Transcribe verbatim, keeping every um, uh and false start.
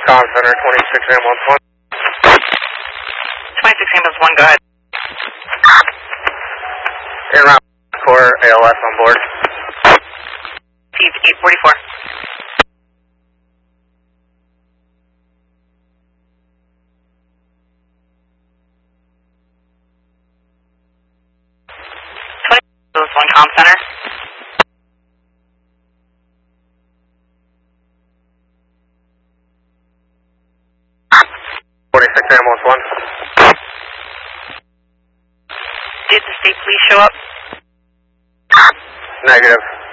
Comm Center, twenty-six ambulance one. twenty-six ambulance one, go ahead. In route core, A L S on board. Feed eight forty-four. twenty-six one Comm Center. forty-six ambulance one. Did the state police show up? Negative.